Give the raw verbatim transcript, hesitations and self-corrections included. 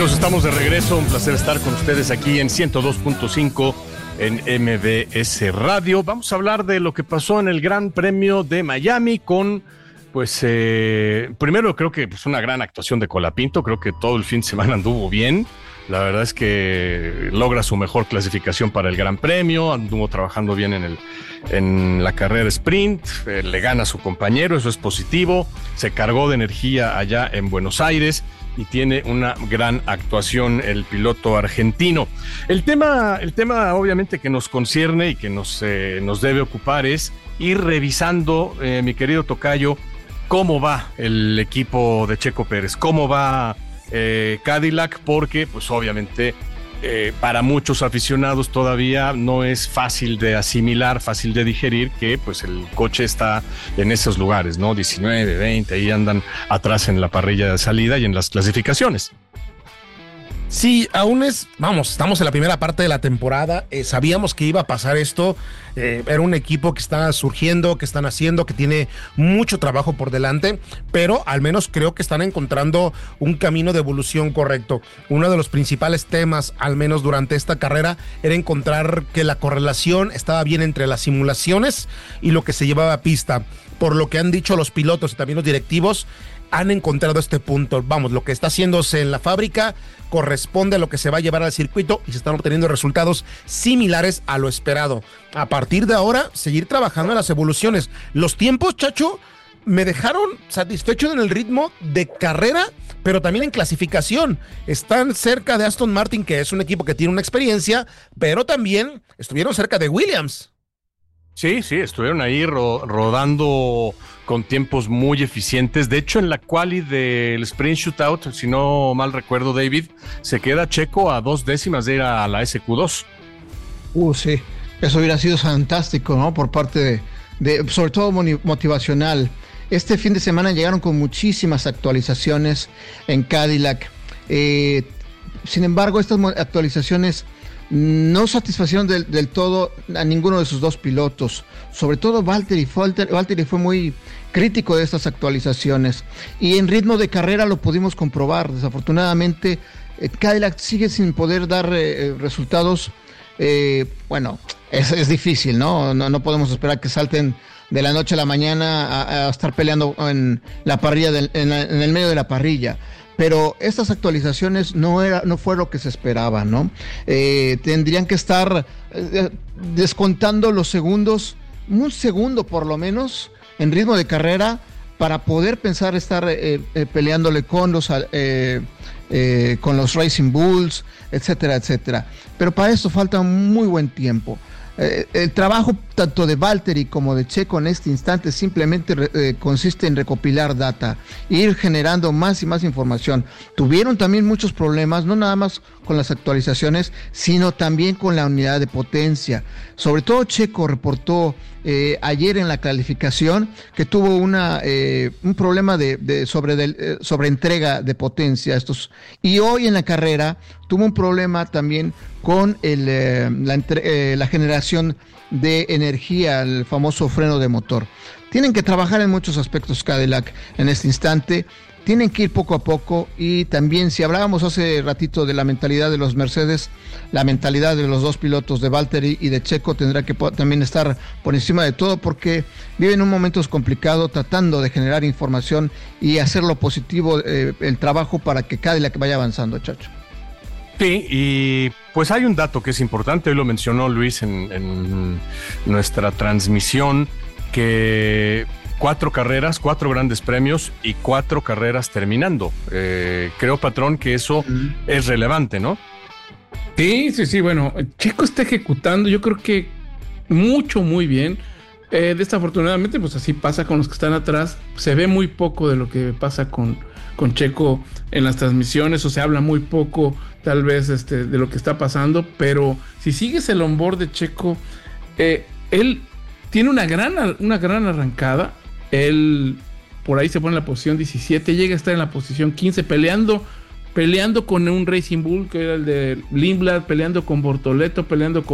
Pues estamos de regreso, un placer estar con ustedes aquí en ciento dos punto cinco en M B S Radio. Vamos a hablar de lo que pasó en el Gran Premio de Miami con, pues, eh, primero creo que pues, una gran actuación de Colapinto, creo que todo el fin de semana anduvo bien. La verdad es que logra su mejor clasificación para el Gran Premio, anduvo trabajando bien en, el, en la carrera sprint, eh, le gana a su compañero, eso es positivo, se cargó de energía allá en Buenos Aires y tiene una gran actuación el piloto argentino. El tema, el tema obviamente que nos concierne y que nos, eh, nos debe ocupar es ir revisando, eh, mi querido tocayo, cómo va el equipo de Checo Pérez, cómo va Eh, Cadillac, porque pues obviamente eh, para muchos aficionados todavía no es fácil de asimilar, fácil de digerir que pues el coche está en esos lugares, ¿no? diecinueve, veinte, ahí andan atrás en la parrilla de salida y en las clasificaciones. Sí, aún es, vamos, estamos en la primera parte de la temporada, eh, sabíamos que iba a pasar esto, eh, era un equipo que está surgiendo, que están haciendo, que tiene mucho trabajo por delante, pero al menos creo que están encontrando un camino de evolución correcto. Uno de los principales temas, al menos durante esta carrera, era encontrar que la correlación estaba bien entre las simulaciones y lo que se llevaba a pista. Por lo que han dicho los pilotos y también los directivos, han encontrado este punto. Vamos, lo que está haciéndose en la fábrica corresponde a lo que se va a llevar al circuito y se están obteniendo resultados similares a lo esperado. A partir de ahora, seguir trabajando en las evoluciones. Los tiempos, Chacho, me dejaron satisfecho en el ritmo de carrera, pero también en clasificación. Están cerca de Aston Martin, que es un equipo que tiene una experiencia, pero también estuvieron cerca de Williams. Sí, sí, estuvieron ahí ro- rodando con tiempos muy eficientes. De hecho, en la quali del sprint shootout, si no mal recuerdo, David, se queda Checo a dos décimas de ir a la S Q dos. Uh, sí, eso hubiera sido fantástico, ¿no? Por parte de, de sobre todo motivacional. Este fin de semana llegaron con muchísimas actualizaciones en Cadillac. Eh, sin embargo, estas actualizaciones no satisfacieron del, del todo a ninguno de sus dos pilotos. Sobre todo Valtteri. Valtteri fue muy crítico de estas actualizaciones. Y en ritmo de carrera lo pudimos comprobar. Desafortunadamente, eh, Cadillac sigue sin poder dar eh, resultados. Eh, bueno, es, es difícil, ¿no? ¿no? No podemos esperar que salten de la noche a la mañana a, a estar peleando en la parrilla, del, en, la, en el medio de la parrilla. Pero estas actualizaciones no era, no fue lo que se esperaba, ¿no? Eh, tendrían que estar eh, descontando los segundos, un segundo por lo menos, en ritmo de carrera, para poder pensar estar eh, eh, peleándole con los, eh, eh, con los Racing Bulls, etcétera, etcétera. Pero para eso falta muy buen tiempo. Eh, el trabajo tanto de Valtteri como de Checo en este instante simplemente eh, consiste en recopilar data, ir generando más y más información. Tuvieron también muchos problemas, no nada más con las actualizaciones, sino también con la unidad de potencia. Sobre todo Checo reportó eh, ayer en la calificación que tuvo una eh, un problema de, de sobre, de, eh, sobre entrega de potencia. Estos, y hoy en la carrera tuvo un problema también con el, eh, la, entre, eh, la generación de energía, el famoso freno de motor. Tienen que trabajar en muchos aspectos Cadillac en este instante, tienen que ir poco a poco. Y también, si hablábamos hace ratito de la mentalidad de los Mercedes, la mentalidad de los dos pilotos de Valtteri y de Checo tendrá que po- también estar por encima de todo, porque viven un momento complicado tratando de generar información y hacer lo positivo, eh, el trabajo para que Cadillac vaya avanzando, Chacho. Sí, y pues hay un dato que es importante, hoy lo mencionó Luis en, en nuestra transmisión, que cuatro carreras, cuatro grandes premios y cuatro carreras terminando. Eh, creo, patrón, que eso mm. es relevante, ¿no? Sí, sí, sí, bueno, Checo está ejecutando, yo creo que mucho, muy bien. Eh, desafortunadamente, pues así pasa con los que están atrás. Se ve muy poco de lo que pasa con, con Checo en las transmisiones, o se habla muy poco, tal vez, este, de lo que está pasando. Pero si sigues el onboard de Checo, eh, él tiene una gran, una gran arrancada. Él por ahí se pone en la posición diecisiete, llega a estar en la posición quince, peleando, peleando con un Racing Bull, que era el de Lindblad, peleando con Bortoleto, peleando con